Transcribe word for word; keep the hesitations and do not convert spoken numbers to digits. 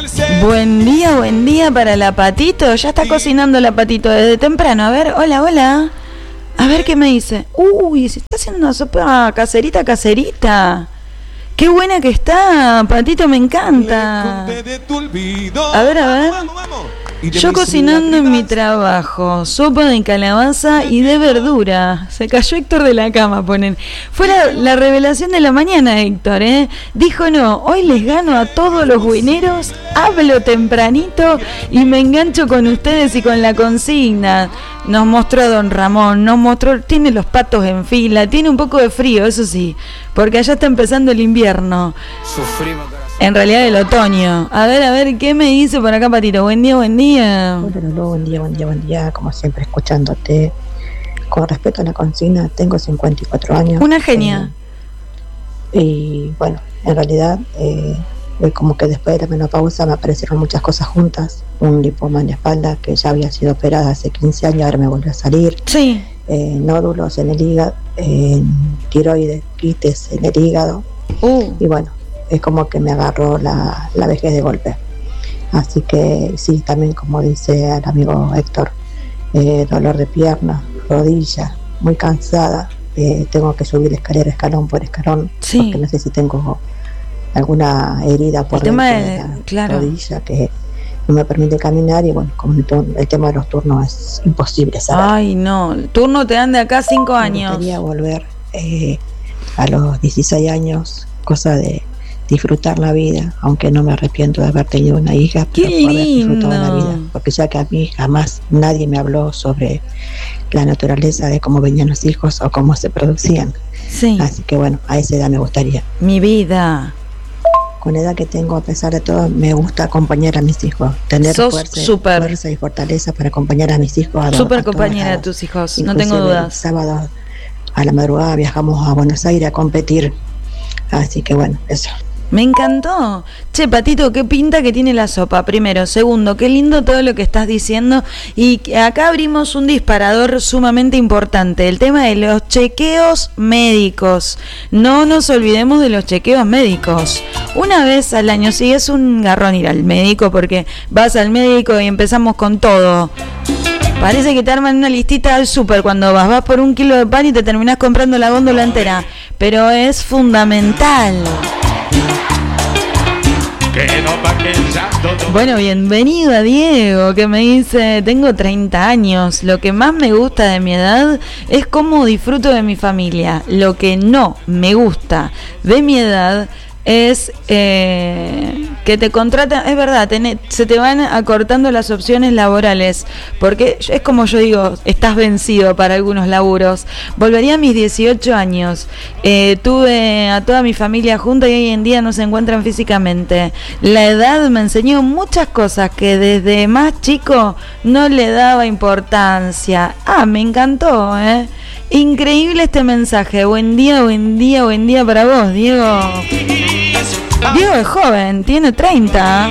Buen día, buen día para la Patito. Ya está cocinando la Patito desde temprano. A ver, hola, hola. A ver qué me dice. Uy, se está haciendo una sopa caserita, caserita. Qué buena que está, Patito, me encanta. A ver, a ver. Yo cocinando en mi trabajo, sopa de calabaza y de verdura. Se cayó Héctor de la cama, ponen. Fue la, la revelación de la mañana, Héctor, ¿eh? Dijo, no, hoy les gano a todos los buineros, hablo tempranito y me engancho con ustedes y con la consigna. Nos mostró a don Ramón, nos mostró, tiene los patos en fila, tiene un poco de frío, eso sí, porque allá está empezando el invierno. Sufrimos. En realidad el otoño. A ver, a ver, ¿qué me dice por acá, Patito? Buen día, buen día. Hola, Lolo, buen día, buen día, buen día. Como siempre, escuchándote. Con respecto a la consigna, tengo cincuenta y cuatro años. Una genia. Eh, y bueno, en realidad, eh, como que después de la menopausa me aparecieron muchas cosas juntas. Un lipoma en la espalda que ya había sido operada hace quince años, ahora me volvió a salir. Sí. Eh, nódulos en el hígado, eh, tiroides, quites en el hígado. Uh. Y bueno, es como que me agarró la, la vejez de golpe. Así que sí, también como dice el amigo Héctor, eh, dolor de pierna, rodilla, muy cansada, eh, tengo que subir escalera escalón por escalón, sí. Porque no sé si tengo alguna herida por el tema de, de la claro. rodilla que no me permite caminar y bueno, como el, turno, el tema de los turnos es imposible saber. Ay no, el turno te dan de acá cinco años. Me gustaría volver eh, a los dieciséis años, cosa de disfrutar la vida, aunque no me arrepiento de haber tenido una hija, ¡qué pero poder lindo! disfrutar la vida, porque ya que a mí jamás nadie me habló sobre la naturaleza de cómo venían los hijos o cómo se producían. Sí. Así que bueno, a esa edad me gustaría. Mi vida. Con la edad que tengo, a pesar de todo, me gusta acompañar a mis hijos, tener fuerza, fuerza y fortaleza para acompañar a mis hijos. A Súper compañera de tus hijos, no tengo dudas. El sábado a la madrugada viajamos a Buenos Aires a competir, así que bueno, eso. Me encantó. Che, Patito, qué pinta que tiene la sopa, primero. Segundo, qué lindo todo lo que estás diciendo. Y acá abrimos un disparador sumamente importante, el tema de los chequeos médicos. No nos olvidemos de los chequeos médicos. Una vez al año, sí, es un garrón ir al médico, porque vas al médico y empezamos con todo. Parece que te arman una listita al súper cuando vas. Vas por un kilo de pan y te terminás comprando la góndola entera. Pero es fundamental. Bueno, bienvenido a Diego, que me dice, tengo treinta años, lo que más me gusta de mi edad es cómo disfruto de mi familia, lo que no me gusta de mi edad es eh, que te contratan, es verdad, ten, se te van acortando las opciones laborales, porque es como yo digo, estás vencido para algunos laburos. Volvería a mis dieciocho años, eh, tuve a toda mi familia junta y hoy en día no se encuentran físicamente. La edad me enseñó muchas cosas que desde más chico no le daba importancia. Ah, me encantó, ¿eh? Increíble este mensaje. Buen día, buen día, buen día para vos, Diego. Diego es joven, tiene treinta.